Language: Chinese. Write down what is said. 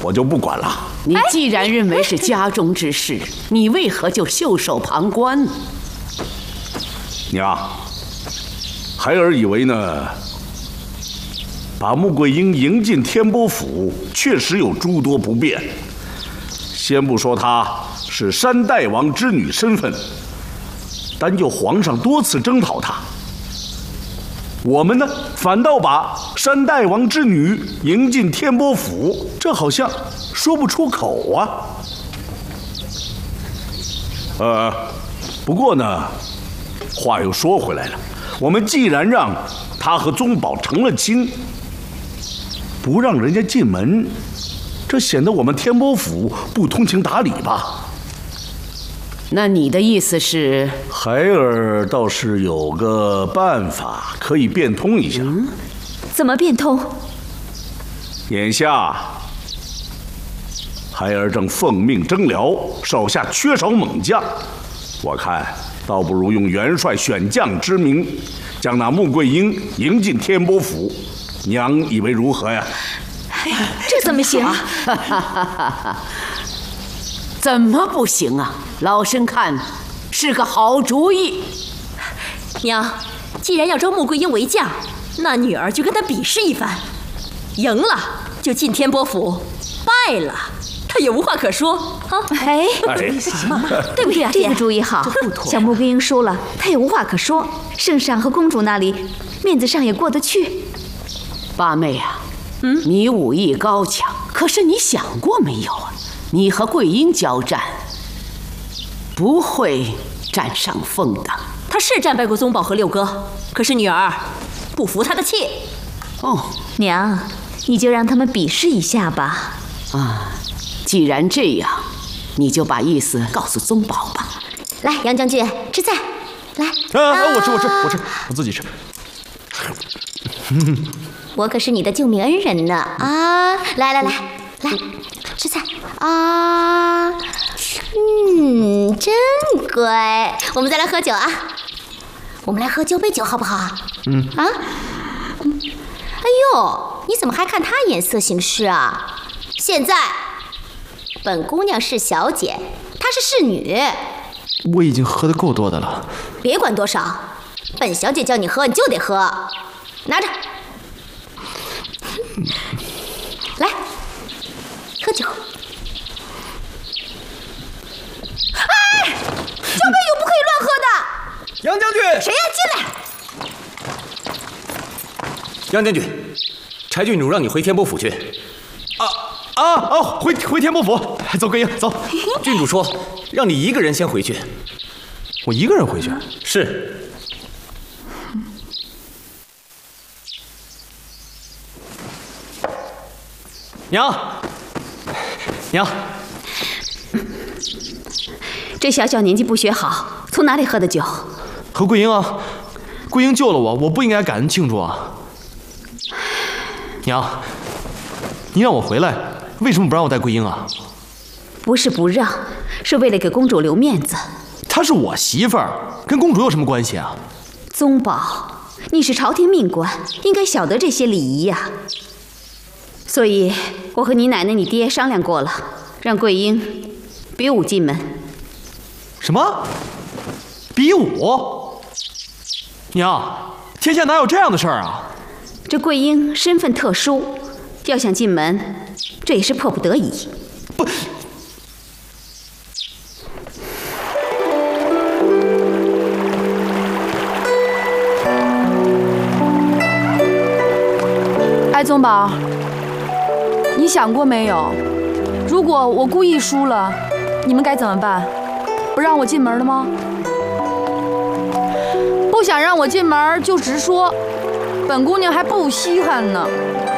我就不管了。 你既然认为是家中之事，你为何就袖手旁观？ 娘，孩儿以为呢，把穆桂英迎进天波府，确实有诸多不便。先不说她是山大王之女身份，单就皇上多次征讨她，我们呢反倒把山大王之女迎进天波府，这好像说不出口啊。不过呢，话又说回来了，我们既然让她和宗保成了亲，不让人家进门，这显得我们天波府不通情达理吧？ 那你的意思是？ 孩儿倒是有个办法可以变通一下。 怎么变通？ 眼下孩儿正奉命征辽，手下缺少猛将，我看倒不如用元帅选将之名，将那穆桂英迎进天波府。娘以为如何呀？ 这怎么行？ 怎么不行啊？老身看是个好主意。 娘，既然要招穆桂英为将，那女儿就跟她比试一番，赢了就进天波府，败了她也无话可说啊！ 哎， 对不对啊？ 这个主意好。小穆桂英输了，她也无话可说，圣上和公主那里面子上也过得去。 八妹啊，你武艺高强，可是你想过没有啊？你和桂英交战，不会占上风的。 他是战败过宗保和六哥，可是女儿不服他的气。 哦， 娘，你就让他们比试一下吧。 啊，既然这样，你就把意思告诉宗保吧。 来，杨将军吃菜，来。 我吃，我自己吃。 我可是你的救命恩人呢啊！来，吃菜啊！真乖。我们再来喝酒啊！我们来喝酒杯酒好不好？哎呦，你怎么还看他眼色行事啊？现在，本姑娘是小姐，她是侍女。 我已经喝得够多的了。 别管多少，本小姐叫你喝，你就得喝。拿着，来，喝酒。哎，酒杯酒不可以乱喝的。 杨将军， 谁呀？进来。 杨将军，柴郡主让你回天波府去。 回天波府。走，桂英，走。 郡主说让你一个人先回去。 我一个人回去？ 是。娘， 这小小年纪不学好，从哪里喝的酒？ 和桂英啊，桂英救了我，我不应该感恩庆祝啊。娘，你让我回来，为什么不让我带桂英啊？ 不是不让，是为了给公主留面子。 她是我媳妇儿，跟公主有什么关系啊？ 宗保，你是朝廷命官，应该晓得这些礼仪呀。所以，我和你奶奶、你爹商量过了，让桂英比武进门。 什么？比武？娘，天下哪有这样的事儿啊？ 这桂英身份特殊，要想进门，这也是迫不得已。 不， 哎，宗保，你想过没有？如果我故意输了，你们该怎么办？不让我进门了吗？不想让我进门就直说，本姑娘还不稀罕呢。